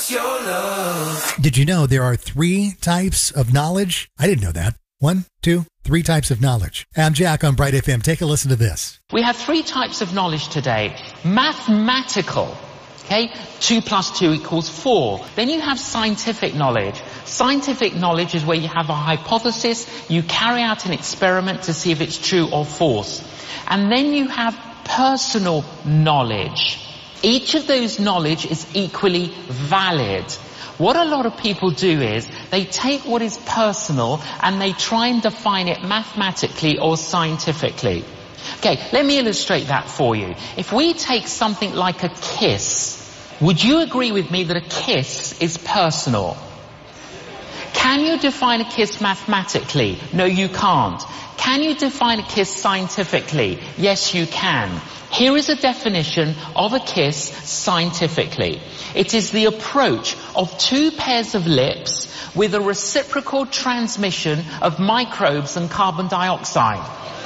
us your love. Did you know there are 3 types of knowledge? I didn't know that. 1, 2, 3 types of knowledge. I'm Jack on Bright FM. Take a listen to this. We have 3 types of knowledge today. Mathematical. Okay, 2 plus 2 equals 4. Then you have scientific knowledge. Scientific knowledge is where you have a hypothesis, you carry out an experiment to see if it's true or false. And then you have personal knowledge. Each of those knowledge is equally valid. What a lot of people do is they take what is personal and they try and define it mathematically or scientifically. Okay, let me illustrate that for you. If we take something like a kiss, would you agree with me that a kiss is personal? Can you define a kiss mathematically? No, you can't. Can you define a kiss scientifically? Yes, you can. Here is a definition of a kiss scientifically. It is the approach of 2 pairs of lips with a reciprocal transmission of microbes and carbon dioxide.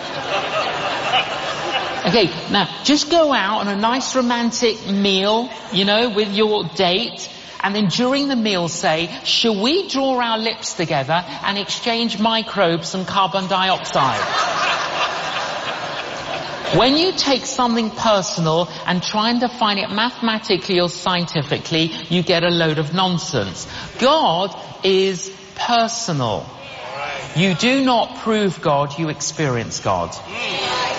Okay, now, just go out on a nice romantic meal, with your date, and then during the meal say, shall we draw our lips together and exchange microbes and carbon dioxide? When you take something personal and try and define it mathematically or scientifically, you get a load of nonsense. God is personal. You do not prove God, you experience God.